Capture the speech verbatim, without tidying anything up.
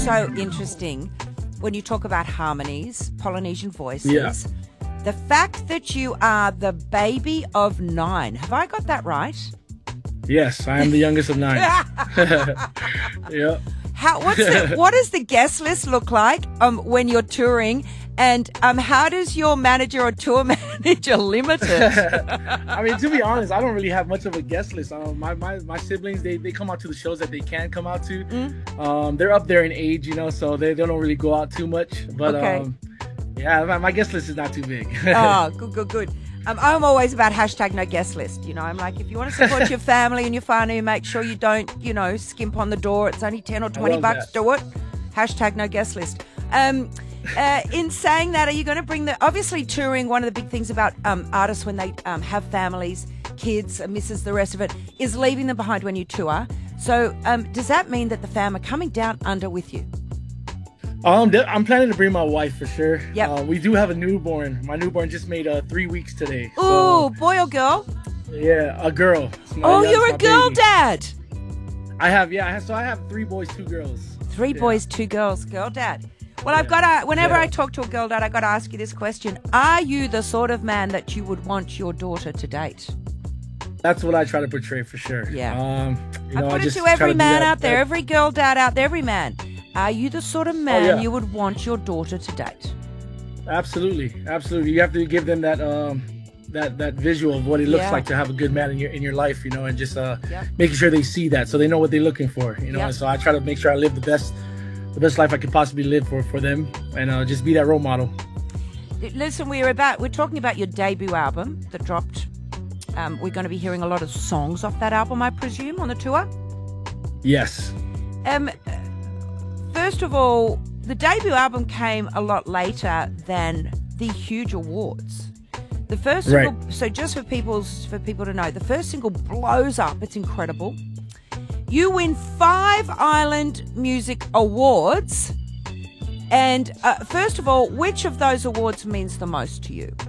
so interesting when you talk about harmonies, Polynesian voices. Yeah. The fact that you are the baby of nine. Have I got that right? Yes, I am the youngest of nine. Yeah. How? What's the, what does the guest list look like um, when you're touring? And um, how does your manager or tour manager limit it? I mean, to be honest, I don't really have much of a guest list. Um, my, my my siblings, they, they come out to the shows that they can come out to. Mm. Um, they're up there in age, you know, so they, they don't really go out too much. But okay. um, yeah, my, my guest list is not too big. Oh, good, good, good. Um, I'm always about hashtag no guest list. You know, I'm like, if you want to support your family and your whānau, make sure you don't, you know, skimp on the door. It's only ten or twenty bucks. That. Do it. Hashtag no guest list. Um, uh, in saying that, are you going to bring the, obviously touring, one of the big things about um, artists when they um, have families, kids, and misses, the rest of it, is leaving them behind when you tour. So um, does that mean that the fam are coming down under with you? Um, I'm planning to bring my wife for sure. Yep. Uh, we do have a newborn. My newborn just made uh, three weeks today. Oh, so, boy or girl? Yeah, a girl. Oh, you're a girl baby. dad. I have, yeah. I have, so I have three boys, two girls. Three yeah. boys, two girls, girl dad. Well, yeah. I've got to, whenever yeah. I talk to a girl dad, I've got to ask you this question. Are you the sort of man that you would want your daughter to date? That's what I try to portray for sure. Yeah. Um, you I know, put I it just to every to man that, out there, that, every girl dad out there, every man. Are you the sort of man oh, yeah. you would want your daughter to date? Absolutely, absolutely. You have to give them that um, that that visual of what it looks yeah. like to have a good man in your in your life, you know, and just uh, yep. making sure they see that so they know what they're looking for, you know. Yep. And so I try to make sure I live the best the best life I could possibly live for for them, and uh, just be that role model. Listen, we're about we're talking about your debut album that dropped. Um, we're going to be hearing a lot of songs off that album, I presume, on the tour. Yes. Um. First of all, the debut album came a lot later than the huge awards. The first right. single, so just for people's for people to know, the first single blows up. It's incredible. You win five Island Music Awards. And uh, first of all, which of those awards means the most to you?